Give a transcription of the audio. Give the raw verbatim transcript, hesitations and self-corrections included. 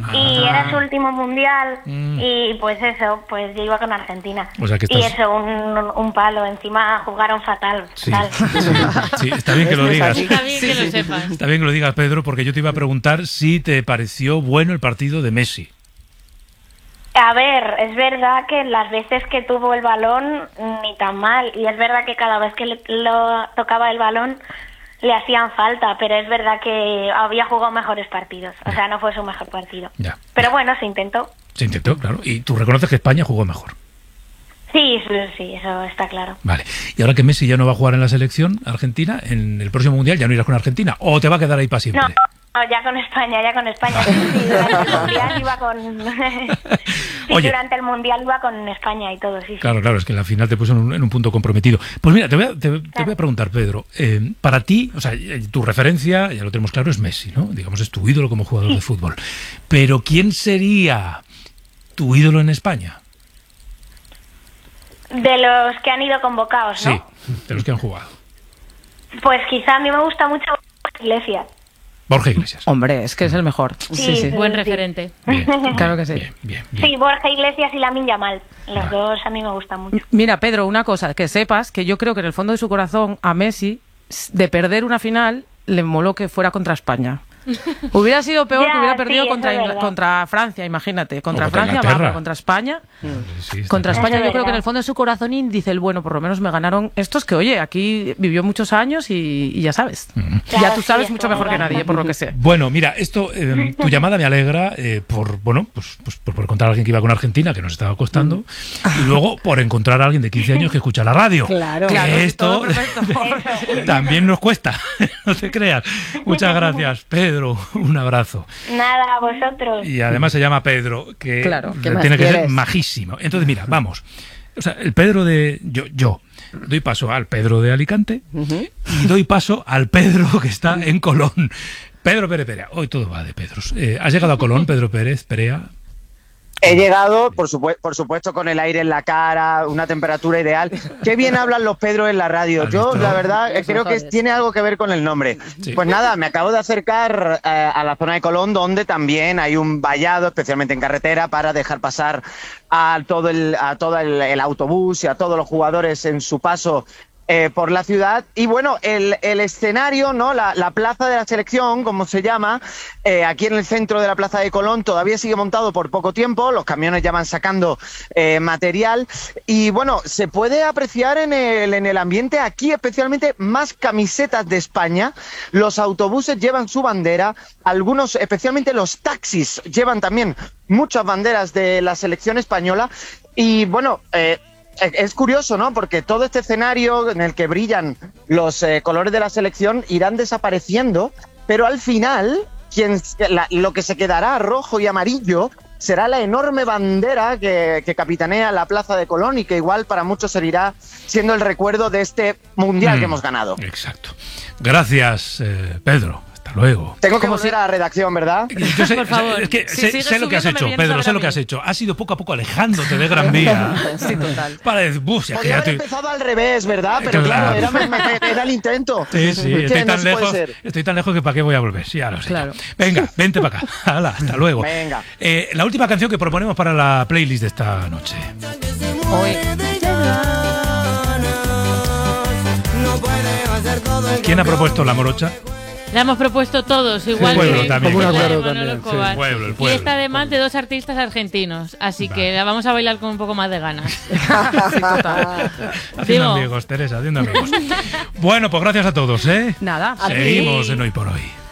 Ah. Y era su último mundial Mm. y pues eso, pues yo iba con Argentina. O sea que Y estás- eso, un, un palo. Encima jugaron fatal. Sí. fatal. Sí, está bien que lo digas. Está bien que lo sepas. Está bien que lo digas, Pedro, porque yo te iba a preguntar si te pareció bueno el partido de Messi. A ver, es verdad que las veces que tuvo el balón, ni tan mal. Y es verdad que cada vez que le, lo tocaba el balón, le hacían falta. Pero es verdad que había jugado mejores partidos. O sea, no fue su mejor partido. Ya. Pero bueno, se intentó. Se intentó, claro. Y tú reconoces que España jugó mejor. Sí, sí, sí, eso está claro. Vale. Y ahora que Messi ya no va a jugar en la selección argentina, en el próximo Mundial ya no irás con Argentina. ¿O te va a quedar ahí para siempre? No, no, ya con España, ya con España. Sí, durante el Mundial iba con... sí, Oye. durante el Mundial iba con España y todo, sí, sí. Claro, claro, es que en la final te puso en un, en un punto comprometido. Pues mira, te voy a, te, te voy a preguntar, Pedro, eh, para ti, o sea, tu referencia, ya lo tenemos claro, es Messi, ¿no? Digamos, es tu ídolo como jugador de fútbol. Pero ¿quién sería tu ídolo en España? De los que han ido convocados, ¿no? Sí, de los que han jugado. Pues quizá a mí me gusta mucho Iglesias. Borja Iglesias. Hombre, es que es el mejor. Sí, Sí, sí. Buen sí. referente. Bien, Claro que sí. bien, bien, bien. Sí, Borja Iglesias y Lamine Yamal. Los dos a mí me gustan mucho. Mira, Pedro, una cosa, que sepas que yo creo que en el fondo de su corazón a Messi, de perder una final, le moló que fuera contra España. Hubiera sido peor Ya, que hubiera perdido sí, contra, eso es Ingl- verdad. contra Francia, imagínate. Contra, O contra Francia, Inglaterra. va, pero contra España. Sí, está Contra claro. España Eso yo es creo que en verdad. el fondo de su corazonín dice el bueno, por lo menos me ganaron estos que, oye, aquí vivió muchos años y, y ya sabes. Claro, ya tú sí, sabes eso mucho es mejor que verdad. nadie, por lo que sé. Bueno, mira, esto, eh, tu llamada me alegra eh, por, bueno, pues, pues por, por encontrar a alguien que iba con Argentina, que nos estaba costando, y luego por encontrar a alguien de quince años que escucha la radio. Claro. Que Claro, sí, todo esto perfecto. también nos cuesta, no te creas. Muchas gracias, Pedro, un abrazo. Nada, a vosotros. Y además se llama Pedro, que Claro, ¿qué más tiene que ser quieres? majísimo. Entonces, mira, vamos. O sea, el Pedro de... Yo, yo doy paso al Pedro de Alicante y doy paso al Pedro que está en Colón. Pedro Pérez Perea. Hoy todo va de Pedros. Eh, ¿Has llegado a Colón, Pedro Pérez Perea? He llegado, por, supue- por supuesto, con el aire en la cara, una temperatura ideal. Qué bien hablan los Pedros en la radio. ¿Has Yo, visto? la verdad, eh, Los creo que mejores. tiene algo que ver con el nombre. Sí. Pues nada, me acabo de acercar eh, a la zona de Colón, donde también hay un vallado, especialmente en carretera, para dejar pasar a todo el, a todo el, el autobús y a todos los jugadores en su paso eh, por la ciudad. Y bueno, el, el escenario, ¿no? La, la plaza de la selección, como se llama, eh, aquí en el centro de la plaza de Colón, todavía sigue montado por poco tiempo. Los camiones ya van sacando eh, material. Y bueno, se puede apreciar en el, en el ambiente aquí, especialmente, más camisetas de España. Los autobuses llevan su bandera. Algunos, especialmente los taxis, llevan también muchas banderas de la selección española. Y bueno, eh, es curioso, ¿no? Porque todo este escenario en el que brillan los eh, colores de la selección irán desapareciendo, pero al final, quien, la, lo que se quedará rojo y amarillo será la enorme bandera que, que capitanea la plaza de Colón y que igual para muchos seguirá siendo el recuerdo de este mundial Mm, que hemos ganado. Exacto. Gracias, eh, Pedro. Hasta luego. Tengo que Como volver si- a la redacción, ¿verdad? Yo sé, Por favor. es que Si sé, sigues sé lo que has subiendo, hecho, me vienes Pedro, a sé ver lo a que mí. has hecho. Has ido poco a poco alejándote de Gran Vía. Sí, total. Para decir, buf, si es que Podría ya haber estoy... empezado al revés, ¿verdad? Pero Claro. claro, era, me- me- era el intento. Sí, sí, Que estoy no tan se puede lejos, ser. estoy tan lejos que para qué voy a volver, sí, ya lo sé. Claro. Venga, vente para acá. Hala, hasta luego. Venga. Eh, la última canción que proponemos para la playlist de esta noche. Hoy, ¿Quién ha propuesto la morocha? La hemos propuesto todos, igual El pueblo que también. que Como un la de acuerdo Manolo también, sí. Escobar. El pueblo, el Y pueblo. esta además de dos artistas argentinos, así que Vale. la vamos a bailar con un poco más de ganas. sí, total. Haciendo Digo. amigos, Teresa, haciendo amigos. Bueno, pues gracias a todos, ¿eh? Nada. Seguimos en Hoy por Hoy.